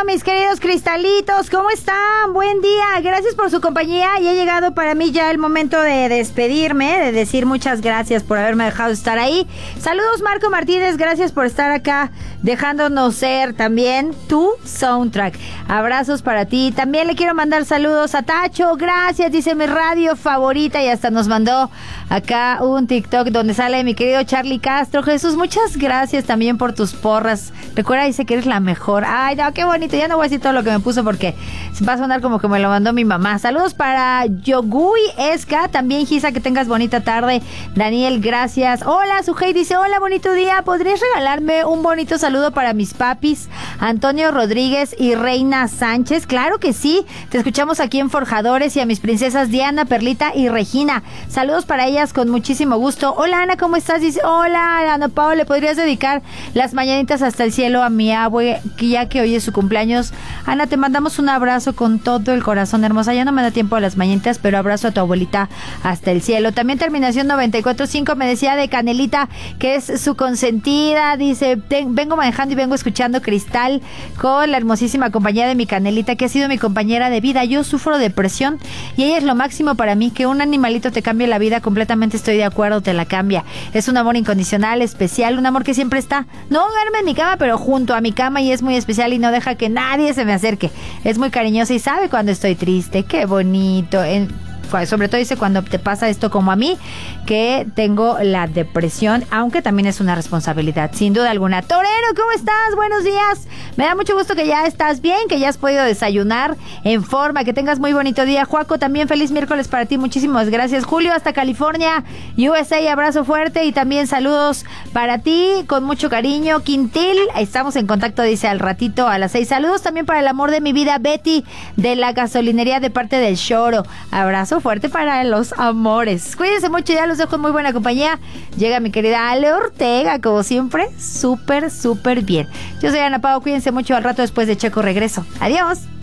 mis queridos cristalitos, ¿cómo están? Buen día, gracias por su compañía y ha llegado para mí ya el momento de despedirme, de decir muchas gracias por haberme dejado estar ahí. Saludos Marco Martínez, gracias por estar acá, dejándonos ser también tu soundtrack. Abrazos para ti, también le quiero mandar saludos a Tacho, gracias, dice mi radio favorita y hasta nos mandó acá un TikTok donde sale mi querido Charlie Castro. Jesús, muchas gracias también por tus porras. Recuerda, dice que eres la mejor. Ay, no, qué bonito. Ya no voy a decir todo lo que me puso porque va a sonar como que me lo mandó mi mamá. Saludos para Yogui Esca. También, Gisa, que tengas bonita tarde. Daniel, gracias. Hola, Sujei dice, hola, bonito día. ¿Podrías regalarme un bonito saludo para mis papis, Antonio Rodríguez y Reina Sánchez? Claro que sí. Te escuchamos aquí en Forjadores y a mis princesas Diana, Perlita y Regina. Saludos para ellas con muchísimo gusto. Hola, Ana, ¿cómo estás? Dice, hola, Ana Pao, ¿le podrías dedicar las mañanitas hasta el cielo a mi abue, ya que hoy es su cumpleaños? Ana, te mandamos un abrazo con todo el corazón, hermosa. Ya no me da tiempo a las mañanitas, pero abrazo a tu abuelita hasta el cielo. También terminación 94.5 me decía de Canelita que es su consentida. Dice, vengo manejando y vengo escuchando Cristal con la hermosísima compañía de mi Canelita, que ha sido mi compañera de vida. Yo sufro depresión y ella es lo máximo para mí. Que un animalito te cambie la vida, completamente estoy de acuerdo, te la cambia. Es un amor incondicional, especial, un amor que siempre está, no duerme en mi cama, pero junto a mi cama, y es muy especial y no deja que nadie se me acerque. Es muy cariñosa y sabe cuando estoy triste. Qué bonito. Sobre todo dice cuando te pasa esto como a mí, que tengo la depresión, aunque también es una responsabilidad, sin duda alguna. Torero, ¿cómo estás? Buenos días. Me da mucho gusto que ya estás bien, que ya has podido desayunar en forma, que tengas muy bonito día. Juaco, también feliz miércoles para ti, muchísimas gracias. Julio, hasta California, USA, abrazo fuerte y también saludos para ti, con mucho cariño. Quintil, estamos en contacto, dice al ratito a las 6. Saludos también para el amor de mi vida, Betty, de la gasolinería de parte del Choro. Abrazo fuerte para los amores. Cuídense mucho, ya los dejo en muy buena compañía. Llega mi querida Ale Ortega, como siempre, súper bien. Yo soy Ana Pao, cuídense mucho, al rato después de Checo regreso. Adiós.